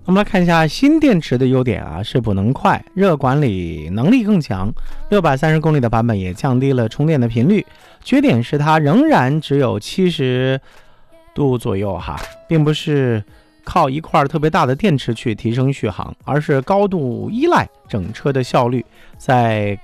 我们来看一下新电池的优点啊，是补能快，热管理能力更强，630公里的版本也降低了充电的频率。缺点是它仍然只有70度左右哈，并不是靠一块特别大的电池去提升续航，而是高度依赖整车的效率，在